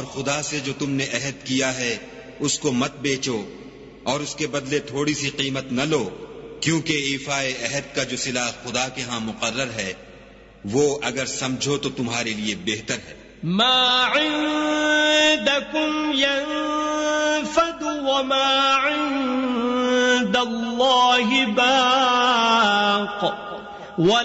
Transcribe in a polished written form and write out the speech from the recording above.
और खुदा से जो तुमने अहद किया है उसको मत बेचो और उसके बदले थोड़ी सी कीमत न लो, क्योंकि ईफाए अहद का जो सिला खुदा के यहाँ मुकर्रर है वो अगर समझो तो तुम्हारे लिए बेहतर है। मा इंदकुम यनफद व मा इंदल्लाहि बाक़।